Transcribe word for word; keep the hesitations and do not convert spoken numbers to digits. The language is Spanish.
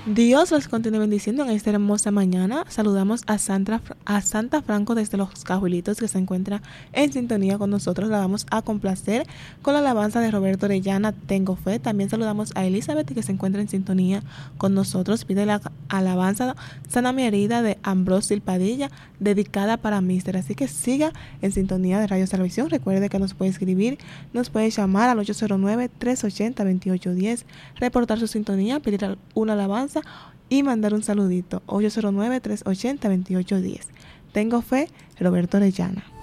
Dios los continúe bendiciendo en esta hermosa mañana. Saludamos a Santa, a Santa Franco desde Los Cajuelitos, que se encuentra en sintonía con nosotros. La vamos a complacer con la alabanza de Roberto Orellana, Tengo Fe. También saludamos a Elizabeth, que se encuentra en sintonía con nosotros. Pide la alabanza Sana mi herida de Ambrosio Padilla, dedicada para Mister. Así que siga en sintonía de Radio Salvación. Recuerde que nos puede escribir, nos puede llamar al ocho cero nueve, tres ochenta, veintiocho diez, reportar su sintonía, pedir una alabanza y mandar un saludito. Ocho cero nueve, tres ochenta, veintiocho diez. Tengo Fe, Roberto Orellana.